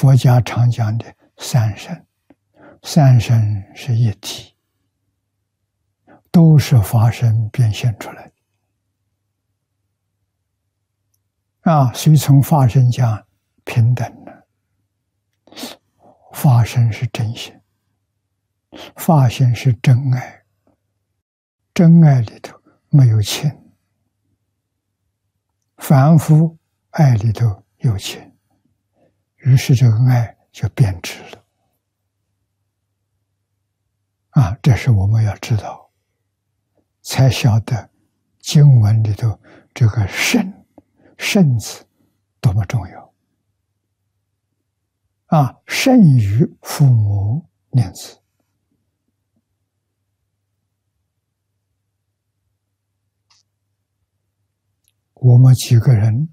佛家常讲的三身，三身是一体，都是法身变现出来的。随从法身讲平等呢，法身是真心，法心是真爱，真爱里头没有情，凡夫爱里头有情，于是这个爱就变质了。这是我们要知道，才晓得经文里头这个圣字多么重要。圣于父母念子。我们几个人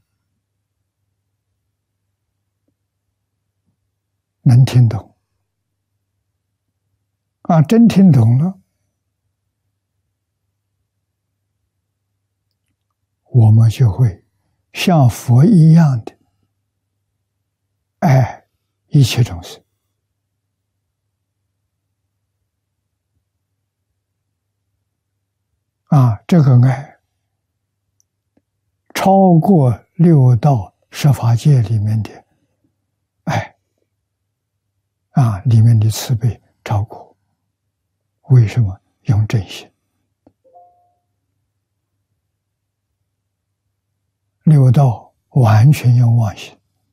能听懂真听懂了，我们就会像佛一样的爱一切众生。这个爱超过六道十法界里面的爱里面的慈悲超过。为什么？用真心。六道完全用妄心。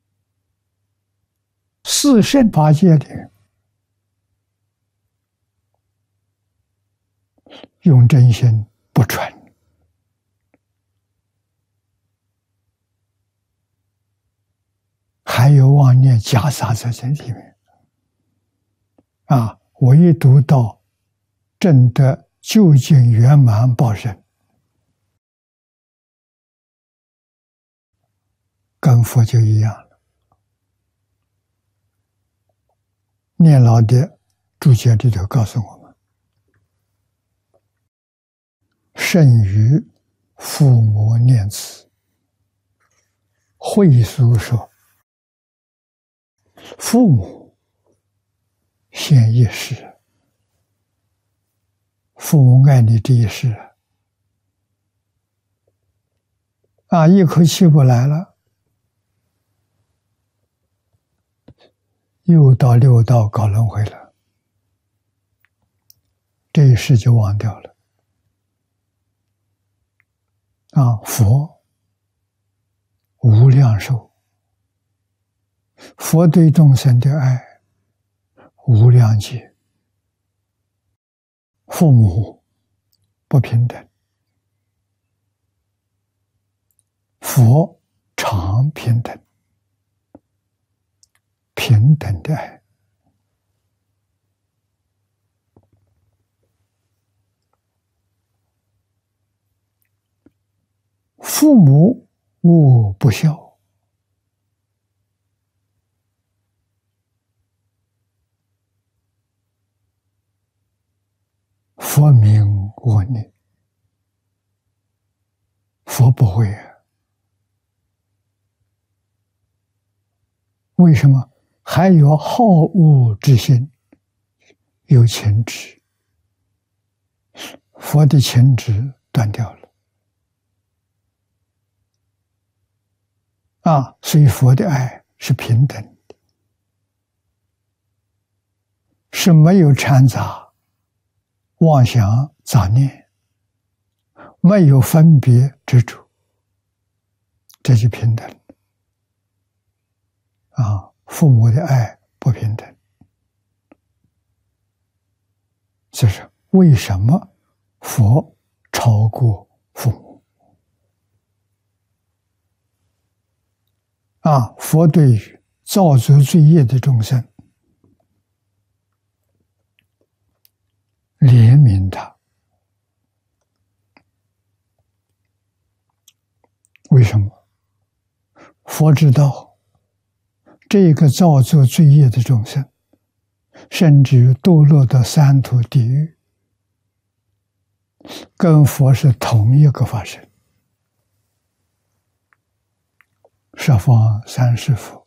四圣法界里用真心不纯，还有妄念夹杂在这里面。我一读到证得究竟圆满报身，跟佛就一样了。念老的注解里头告诉我们，胜于父母念子。慧疏说，父母现一世，父母爱你这一世一口气不来了，又到六道搞轮回了，这一世就忘掉了。佛无量寿，佛对众生的爱无量劫。父母不平等，佛常平等，平等的爱。父母勿不孝，佛名我念，佛不会为什么？还有好恶之心，有情执，佛的情执断掉了所以佛的爱是平等的，是没有掺杂妄想杂念，没有分别执着，这就平等。父母的爱不平等，这是为什么佛超过父母。佛对于造作罪业的众生怜悯他，为什么？佛知道这个造作罪业的众生，甚至于堕落到三途地狱，跟佛是同一个法身。十方三世佛